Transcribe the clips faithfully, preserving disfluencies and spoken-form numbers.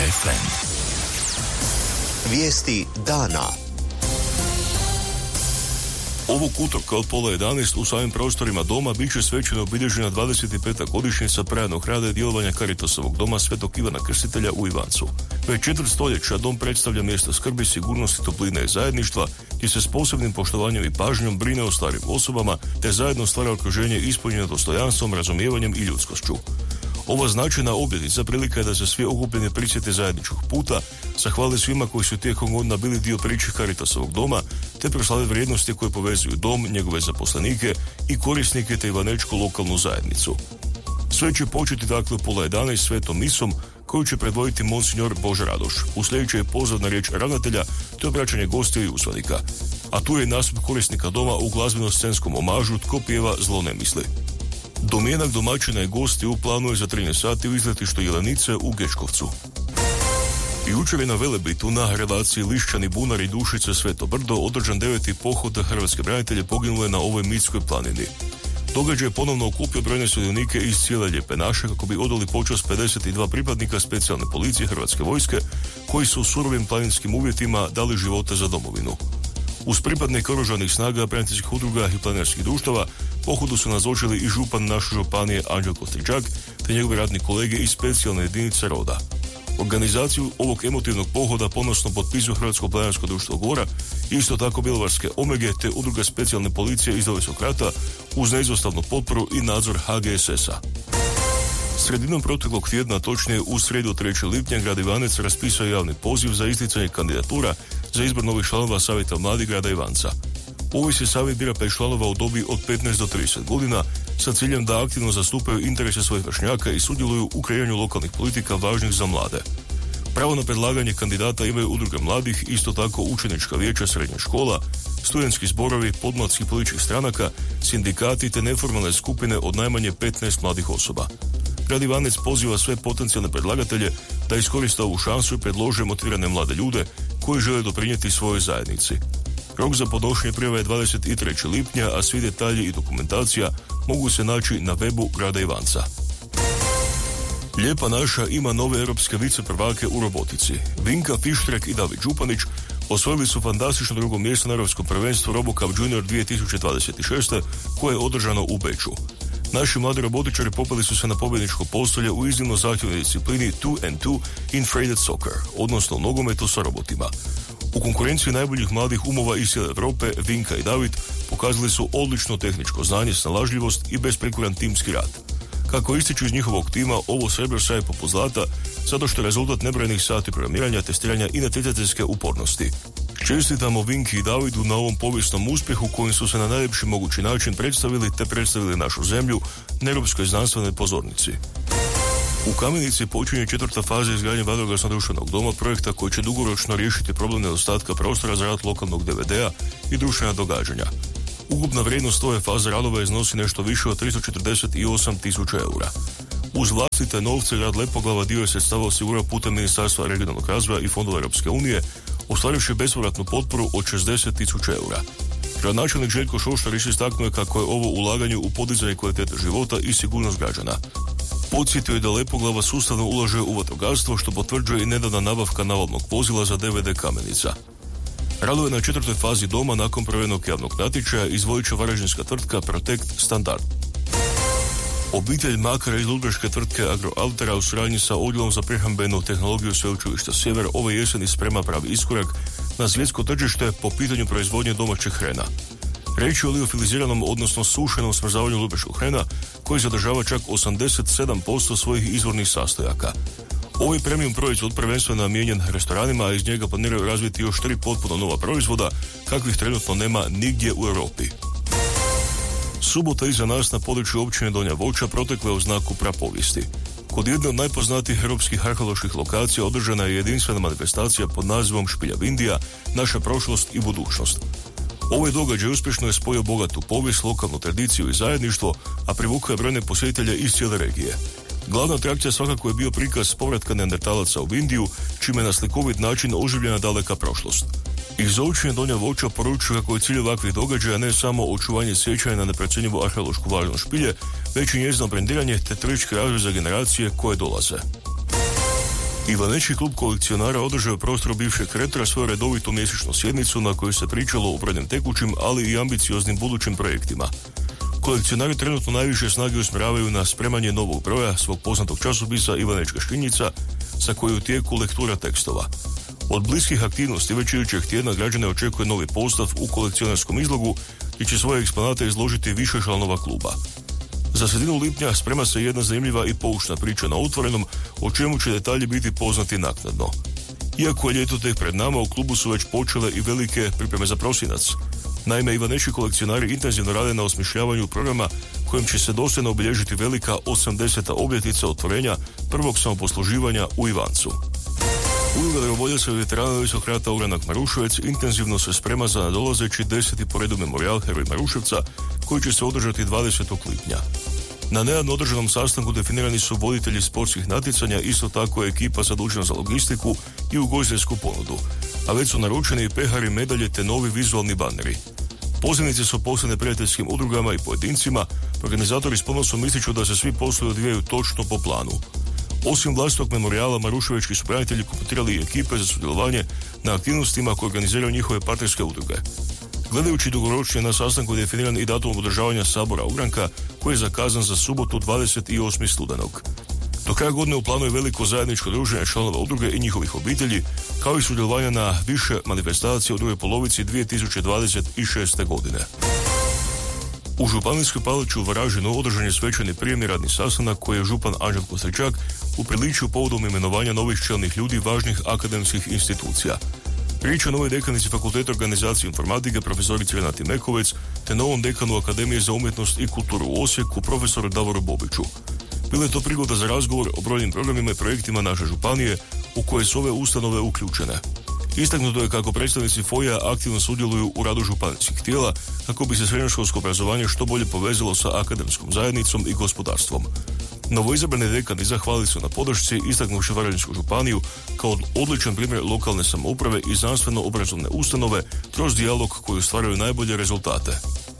ef em. Vijesti dana. Ovog utorka od pola jedanaest u samim prostorima doma bit će svečano obilježena dvadeset peta godišnjica predanog rada i djelovanja Caritasovog doma Svetog Ivana Krstitelja u Ivancu. Već četvrt stoljeća dom predstavlja mjesto skrbi, sigurnosti, topline i zajedništva, gdje se s posebnim poštovanjem i pažnjom brine o starim osobama, te zajedno stvara okruženje ispunjeno dostojanstvom, razumijevanjem i ljudskošću. Ova značajna obljetnica prilika je da se svi okupljeni prisjete zajedničkog puta, zahvale svima koji su tijekom godina bili dio priče Caritasovog doma, te proslave vrijednosti koje povezuju dom, njegove zaposlenike i korisnike te ivanečku lokalnu zajednicu. Sve će početi dakle u pola jedanaest svetom misom koju će predvoditi monsignor Božo Radoš. U sljedeće je pozorna riječ ravnatelja te obraćanje gostiju i uzvanika. A tu je nastup korisnika doma u glazbeno-scenskom omažu Tko pjeva zlo ne misli. Domjenak domaćina i gosti u planu je za trinaest sati u izletištu Jelenice u Gečkovcu. Jučer je na Velebitu na relaciji Lišćani, Bunari, Dušice, Sveto Brdo održan deveti pohod hrvatske branitelje poginule na ovoj mitskoj planini. Događaj je ponovno okupio brojne sudionike iz cijele Lijepe naše kako bi odali počast pedeset dva pripadnika specijalne policije Hrvatske vojske koji su u surovim planinskim uvjetima dali živote za domovinu. Uz pripadnike oružanih snaga, braniteljskih udruga i planinarskih društava pohodu su nazočili i župan naše županije Anđel Kostričak te njegovi radni kolege iz specijalne jedinice Roda. Organizaciju ovog emotivnog pohoda ponosno potpisuju Hrvatsko planinarsko društvo Gora, isto tako Bjelovarske Omege te udruga specijalne policije iz Domovinskog rata uz neizostavnu potporu i nadzor ha ge es es a. Sredinom proteklog tjedna, točnije u srijedu trećeg lipnja, grad Ivanec raspisao javni poziv za isticanje kandidatura za izbor novih članova Savjeta mladih grada Ivanca. Ovaj se savjet bira pet članova u dobi od petnaest do trideset godina sa ciljem da aktivno zastupaju interese svojih vršnjaka i sudjeluju u kreiranju lokalnih politika važnih za mlade. Pravo na predlaganje kandidata imaju udruge mladih, isto tako učenička vijeća srednjih škola, studentski zborovi, podmladskih političkih stranaka, sindikati te neformalne skupine od najmanje petnaest mladih osoba. Grad Ivanec poziva sve potencijalne predlagatelje da iskoriste ovu šansu i predlože motivirane mlade ljude koji žele doprinijeti svojoj zajednici. Rok za podnošenje prijave je dvadeset trećeg lipnja, a svi detalji i dokumentacija mogu se naći na webu grada Ivanca. Lijepa naša ima nove europske viceprvake u robotici. Vinka Fištrek i David Županić osvojili su fantastično drugo mjesto na europskom prvenstvu RoboCup Junior dvije tisuće dvadeset šest. koje je održano u Beču. Naši mladi robotičari popeli su se na pobjedničko postolje u iznimno zahtjevnoj disciplini two and two infrared soccer, odnosno nogometu sa robotima. U konkurenciji najboljih mladih umova iz cijele Europe, Vinka i David pokazali su odlično tehničko znanje, snalažljivost i besprijekoran timski rad. Kako ističu iz njihovog tima, ovo srebro saje poput zlata, zato što je rezultat nebrojenih sati programiranja, testiranja i natjecateljske upornosti. Čestitamo Vinki i Davidu na ovom povijesnom uspjehu kojim su se na najljepši mogući način predstavili te predstavili našu zemlju na europskoj znanstvenoj pozornici. U Kamenici počinje četvrta faza izgradnje vatrogasnog društvenog doma, projekta koji će dugoročno riješiti problem nedostatka prostora za rad lokalnog de ve de a i društvena događanja. Ukupna vrijednost ove faze radova iznosi nešto više od tristo četrdeset osam tisuća eura. Uz vlastite novce grad Lepoglava dio je sredstava osigurao putem Ministarstva regionalnog razvoja i fondova Europske unije, ostvarivši bespovratnu potporu od šezdeset tisuća eura. Gradonačelnik Željko Šoštarić istaknuo je kako je ovo ulaganje u podizanje kvalitete života i sigurnost građana. Podsjetio je da Lepoglava sustavno ulaže u vatrogastvo, što potvrđuje i nedavna nabavka navalnog vozila za de ve de Kamenica. Radove na četvrtoj fazi doma nakon provedenog javnog natječaja izvodit će varaždinska tvrtka Protect Standard. Obitelj Makara iz ludbreške tvrtke Agroaltera u suradnji sa odjelom za prehrambenu tehnologiju Sveučilišta Sjever ove jeseni sprema pravi iskorak na svjetsko tržište po pitanju proizvodnje domaćeg hrena. Riječ je o liofiliziranom, odnosno sušenom smrzavanju ludbreškog hrena koji zadržava čak osamdeset sedam posto svojih izvornih sastojaka. Ovaj premium proizvod prvenstveno je namijenjen restoranima, a iz njega planiraju razviti još tri potpuno nova proizvoda kakvih trenutno nema nigdje u Europi. Subota iza nas na području općine Donja Voća protekla je u znaku prapovijesti. Kod jedne od najpoznatijih europskih arheoloških lokacija održana je jedinstvena manifestacija pod nazivom Špilja Vindija, naša prošlost i budućnost. Ovaj događaj uspješno je spojio bogatu povijest, lokalnu tradiciju i zajedništvo, a privukao je brojne posjetitelje iz cijele regije. Glavna atrakcija svakako je bio prikaz povratka neandertalaca u Indiju, čime je na slikovit način oživljena daleka prošlost. Iz općine Donja Voća poručuju kako je cilj ovakvih događaja ne samo očuvanje sjećanja na neprocjenjivu arheološku važnost Špilje, već i njezino brendiranje te turistički razvoj za generacije koje dolaze. Ivanečki klub kolekcionara održao prostor bivšeg rektora svoju redovitu mjesečnu sjednicu na kojoj se pričalo o brojnim tekućim, ali i ambicioznim budućim projektima. Kolekcionari trenutno najviše snage usmjeravaju na spremanje novog broja svog poznatog časopisa Ivanečka škinjica, za koju u tijeku lektura tekstova. Od bliskih aktivnosti već idućeg tjedna građane očekuje novi postav u kolekcionarskom izlogu gdje će svoje eksponate izložiti više članova kluba. Za sredinu lipnja sprema se jedna zanimljiva i poučna priča na otvorenom, o čemu će detalji biti poznati naknadno. Iako je ljeto tek pred nama, u klubu su već počele i velike pripreme za prosinac. Naime, ivanečki kolekcionari intenzivno rade na osmišljavanju programa kojim će se dosljedno obilježiti velika osamdeseta obljetnica otvorenja prvog samoposluživanja u Ivancu. Udruga dragovoljaca i veterana Visokog rata Ogranak Maruševec intenzivno se sprema za nadolazeći deseti po redu memorijal Heroj Maruševca koji će se održati dvadesetog lipnja. Na nedavno održanom sastanku definirani su voditelji sportskih natjecanja, isto tako je ekipa zadužena za logistiku i ugostiteljsku ponudu, a već su naručeni i pehari, medalje te novi vizualni baneri. Pozivnice su poslane prijateljskim udrugama i pojedincima, organizatori s ponosom ističu da se svi poslovi odvijaju točno po planu. Osim vlastitog memorijala, maruševački su branitelji kompetirali i ekipe za sudjelovanje na aktivnostima koje organiziraju njihove partnerske udruge. Gledajući dugoročnije, na sastanku je definiran i datum održavanja sabora ogranka koji je zakazan za subotu dvadeset osmog studenog. Do kraja godine u planu je veliko zajedničko druženje članova udruge i njihovih obitelji, kao i sudjelovanja na više manifestacije u drugoj polovici dvije tisuće dvadeset šeste. godine. U Županijskoj palači u Varaždinu održan je svečani prijemni radni sastanak koji je župan Anđelko Stričak upriličio povodom imenovanja novih čelnih ljudi važnih akademskih institucija. Riječ je o novoj dekanici Fakulteta organizacije informatike profesorici Renati Mekovec te novom dekanu Akademije za umjetnost i kulturu u Osijeku profesoru Davoru Bobiću. Bila je to prigoda za razgovor o brojnim programima i projektima naše županije u koje su ove ustanove uključene. Istaknuto je kako predstavnici F O I-a aktivno sudjeluju u radu županijskih tijela kako bi se srednjoškolsko obrazovanje što bolje povezalo sa akademskom zajednicom i gospodarstvom. Novoizabrani dekani zahvalili su na podršci, istaknuvši Varaždinsku županiju kao odličan primjer lokalne samouprave i znanstveno-obrazovne ustanove kroz dijalog koji ostvaruju najbolje rezultate.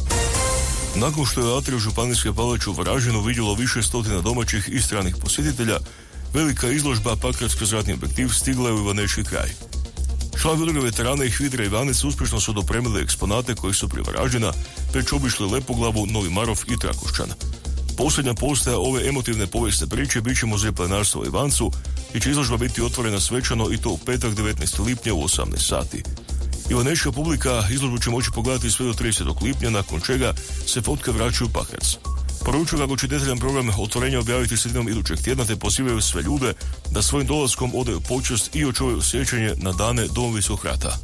Nakon što je u atriju Županijske palače u Varaždinu vidjelo više stotina domaćih i stranih posjetitelja, velika izložba Pakrac ratni objektiv stigla je u Ivanečki kraj. Članovi udruge veterana i Hvidra Ivanec uspješno su dopremili eksponate koji su pri Varaždina već obišli Lepoglavu, Novi Marof i Trakošćan. Posljednja postaja ove emotivne povijesne priče bit će muzej planarstva u Ivancu i će izložba biti otvorena svečano i to u petak devetnaestog lipnja u osamnaest sati. Ivanečka publika izložbu će moći pogledati sve do tridesetog lipnja, nakon čega se fotke vraćaju u Pakrac. Poručuju kako će detaljan program otvorenja objaviti sredinom idućeg tjedna te pozivaju sve ljude da svojim dolaskom odaju počast i očuvaju sjećanje na dane Domovinskog rata.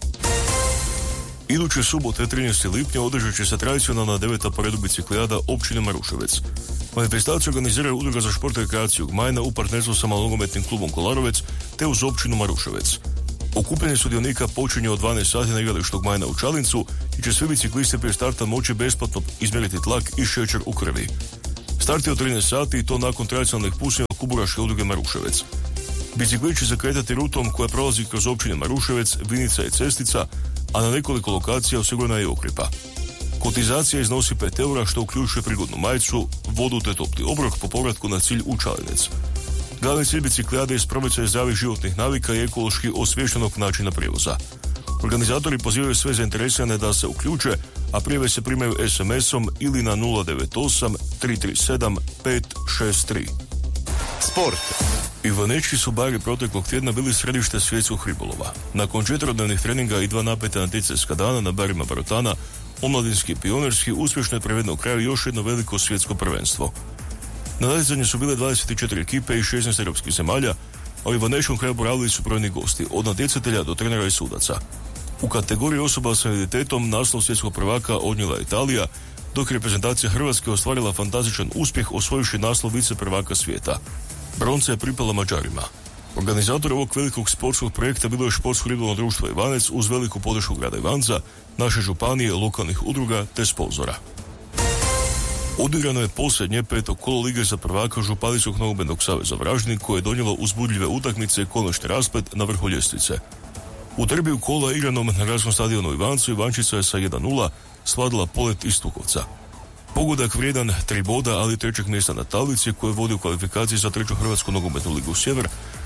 Iduće subote trinaestog lipnja održat će se tradicionalna deveta po redu biciklijada općine Maruševec. Manifestaciju organiziraju Udruga za šport i rekreaciju Gmajna u partnerstvu sa malnogometnim klubom Kolarovec te uz općinu Maruševec. Okupljanje sudionika počinje od dvanaest sati na igralištu Gmajna u Čalincu i će svi biciklisti prije starta moći besplatno izmjeriti tlak i šećer u krvi. Start je od trinaest sati i to nakon tradicionalnih pušenja Kuburaške udruge Maruševec. Biciklisti će se kretati rutom koja prolazi kroz općine Maruševec, Vinica i Cestica, a na nekoliko lokacija osigurana je i Okripa. Kotizacija iznosi pet eura što uključuje prigodnu majicu, vodu te topli obrok po povratku na cilj u Čalinec. Glavni cilj biciklijade je promicanje zdravih životnih navika i ekološki osviještenog načina prijevoza. Organizatori pozivaju sve zainteresirane da se uključe, a prijave se primaju es em esom ili na nula devet osam tri tri sedam pet šest tri. Sport. Ivanečki su bari proteklog tjedna bili središte svjetskog ribolova. Nakon četverodnevnih treninga i dva napeta natjecateljska dana na barima Barotana, omladinski i pionirski uspješno je prevedeno u kraju još jedno veliko svjetsko prvenstvo. Na natjecanju su bile dvadeset četiri ekipe i šesnaest europskih zemalja, a u Ivanečkom kraju boravili su brojni gosti, od natjecatelja do trenera i sudaca. U kategoriji osoba s invaliditetom naslov svjetskog prvaka odnijela Italija, dok je reprezentacija Hrvatske ostvarila fantastičan uspjeh osvojivši naslov vice prvaka svijeta. Bronca je pripala Mađarima. Organizator ovog velikog sportskog projekta bilo je Športsko ribolovno društvo Ivanec uz veliku podršku grada Ivanca, naše županije, lokalnih udruga te sponzora. Odigrano je posljednje peto kolo Lige za prvaka Županijskog nogometnog saveza Varaždin koje je donijelo uzbudljive utakmice i konačni rasplet na vrhu ljestvice. U derbiju kola igranom na gradskom stadionu u Ivancu Ivančica je sa jedan nula svladala Polet iz Tukovca. Pogodak vrijedan tri boda, ali trećeg mjesta na tablici koje vodi u kvalifikaciji za treću Hrvatsku nogometnu ligu Sjever,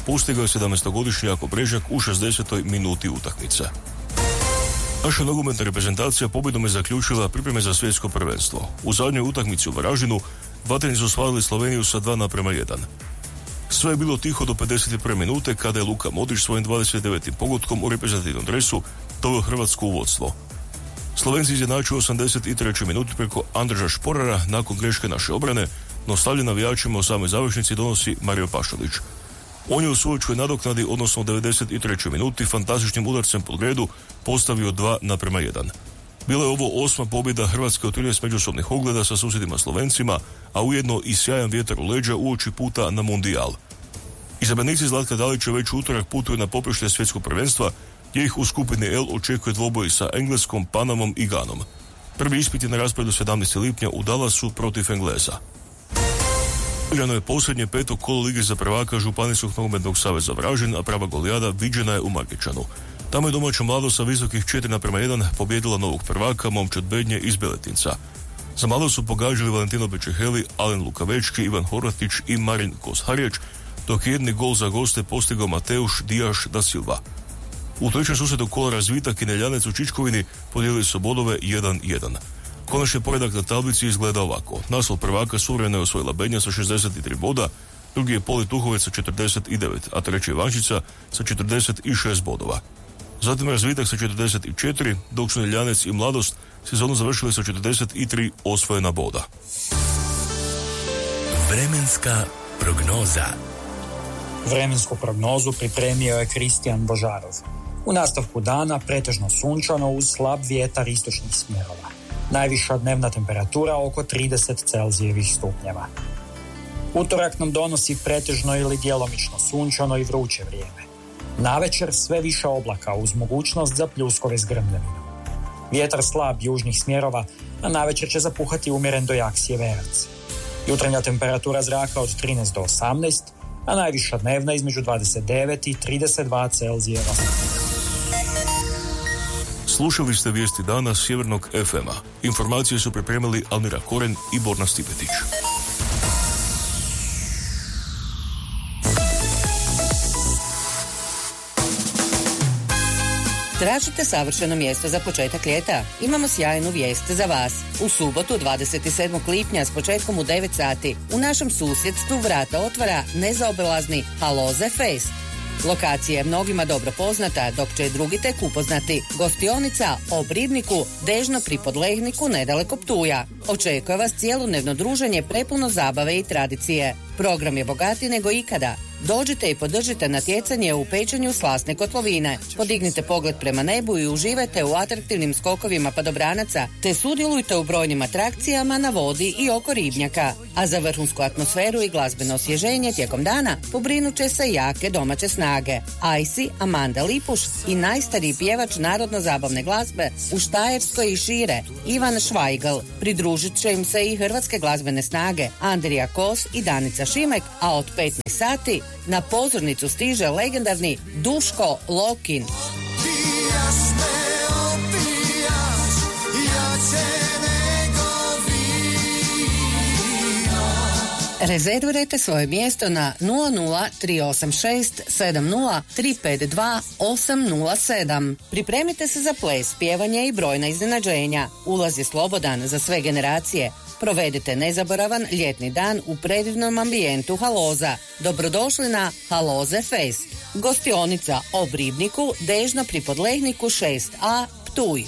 Pustigao je sedamnaestogodišnji Jako Brežnjak u šezdesetoj minuti utakmice. Naša nogometna reprezentacija pobjedom je zaključila pripreme za svjetsko prvenstvo. U zadnjoj utakmici u Varaždinu Vatreni su osvojili Sloveniju sa dva naprema jedan. Sve je bilo tiho do pedeset prve minute kada je Luka Modrić svojim dvadeset devetim pogodkom u reprezentativnom dresu doveo Hrvatsku u vodstvo. Slovenci izjednačuju u osamdeset trećoj minuti preko Andreža Šporara nakon greške naše obrane, no stavljen navijačima u samoj završnici donosi Mario Pašalić. On je u suočkoj nadoknadi, odnosno u devedeset trećoj minuti, fantastičnim udarcem pod gredu postavio dva naprema jedan. Bila je ovo osma pobjeda Hrvatske u trinaest međusobnih ogleda sa susjedima Slovencima, a ujedno i sjajan vjetar u leđa uoči puta na Mundijal. Izabranici Zlatka Dalića već u utorak putuju na poprište svjetskog prvenstva, gdje ih u skupini L očekuje dvoboj sa Engleskom, Panamom i Ganom. Prvi ispit je na rasporedu sedamnaestog lipnja u Dallasu protiv Engleza. Igrano je posljednje peto kolo Lige za prvaka Županijskog nogometnog saveza Varaždin, a prava golijada viđena je u Markičanu. Tamo je domaća mladost sa visokih četiri naprema jedan pobijedila novog prvaka, momčad Bednje iz Beletinca. Za mladost su pogađali Valentino Bečeheli, Alen Lukavečki, Ivan Horvatić i Marin Kosharjeć, dok je jedni gol za goste postigao Mateuš Dijaš da Silva. U trećem susredu kola Razvitak i Neljanec u Čičkovini podijelili su bodove jedan jedan. Konačni poredak na tablici izgleda ovako. Naslov prvaka suvereno je osvojila Bednja sa šezdeset tri boda, drugi je Poli Tuhovec sa četrdeset devet, a treći je Ivančica sa četrdeset šest bodova. Zatim Razvitak sa četrdeset četiri, dok su Neljanec i Mladost sezonu završili sa četrdeset tri osvojena boda. Vremenska prognoza. Vremensku prognozu pripremio je Kristijan Božarov. U nastavku dana pretežno sunčano uz slab vjetar istočnih smjerova. Najviša dnevna temperatura oko trideset Celzijevih stupnjeva. Utorak nam donosi pretežno ili djelomično sunčano i vruće vrijeme. Navečer sve više oblaka uz mogućnost za pljuskove s grmljavinom. Vjetar slab južnih smjerova, a navečer će zapuhati umjeren do jak sjeverac. Jutarnja temperatura zraka od trinaest do osamnaest, a najviša dnevna između dvadeset devet i trideset dva Celzijeva. Slušali ste vijesti dana Sjevernog F M-a. Informacije su pripremili Almira Koren i Borna Stipetić. Tražite savršeno mjesto za početak ljeta? Imamo sjajnu vijest za vas. U subotu dvadeset sedmog lipnja s početkom u devet sati u našem susjedstvu vrata otvara nezaobilazni Haloze Fest. Lokacija je mnogima dobro poznata, dok će drugi tek upoznati. Gostionica o Ribniku, dežno pri Podlehniku nedaleko Ptuja. Očekuje vas cijelodnevno druženje prepuno zabave i tradicije. Program je bogatiji nego ikada. Dođite i podržite natjecanje u pečenju slasne kotlovine. Podignite pogled prema nebu i uživajte u atraktivnim skokovima padobranaca, te sudjelujte u brojnim atrakcijama na vodi i oko ribnjaka. A za vrhunsku atmosferu i glazbeno osvježenje tijekom dana pobrinut će se jake domaće snage. Ajsi, Amanda Lipuš i najstariji pjevač narodno-zabavne glazbe u Štajerskoj i šire, Ivan Švajgal. Pridružit će im se i hrvatske glazbene snage Andrija Kos i Danica Šimek, a od petnaest sati na pozornicu stiže legendarni Duško Lokin. Rezervirajte svoje mjesto na nula nula tri osam šest sedam nula tri pet dva osam nula sedam. Pripremite se za ples, pjevanje i brojna iznenađenja. Ulaz je slobodan za sve generacije. Provedite nezaboravan ljetni dan u predivnom ambijentu Haloza. Dobrodošli na Haloze Fest. Gostionica o Ribniku, dežno pri Podlehniku šest a, Ptuj.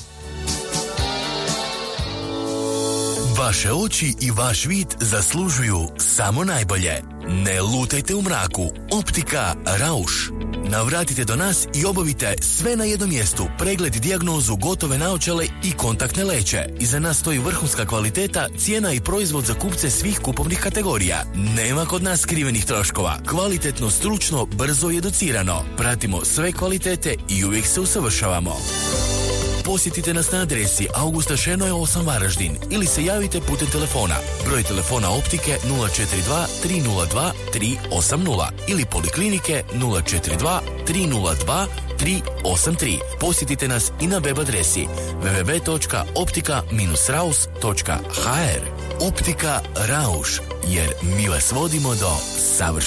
Vaše oči i vaš vid zaslužuju samo najbolje. Ne lutajte u mraku. Optika Rauš. Navratite do nas i obavite sve na jednom mjestu. Pregled, dijagnozu, gotove naočale i kontaktne leće. Iza nas stoji vrhunska kvaliteta, cijena i proizvod za kupce svih kupovnih kategorija. Nema kod nas skrivenih troškova. Kvalitetno, stručno, brzo i educirano. Pratimo sve kvalitete i uvijek se usavršavamo. Posjetite nas na adresi Augusta Šenoja osam Varaždin ili se javite putem telefona. Broj telefona optike nula četiri dva tri nula dva tri osam nula ili poliklinike nula četiri dva tri nula dva tri osam tri. Posjetite nas i na web adresi w w w točka optika dash raus točka h r. Optika Rauš, jer mi vas vodimo do savršenja.